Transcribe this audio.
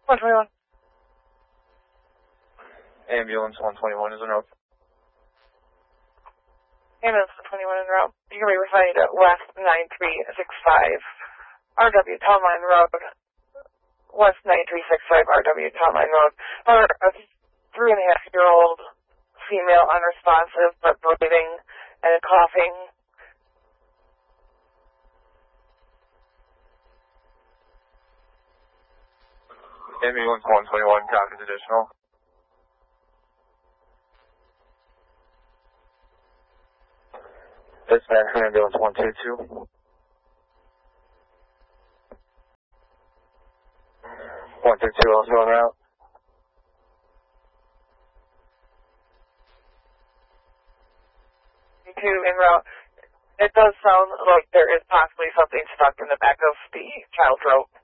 121. Ambulance 121 is en route. Ambulance 121 en route. You can be residing at West 9365 RW Town Line Road. West 9365 RW Town Line Road. For a 3.5-year-old female, unresponsive but breathing and coughing. Ambulance 121, copies additional. Dispatch for ambulance 122. 122 also en route. En route. It does sound like there is possibly something stuck in the back of the child's throat.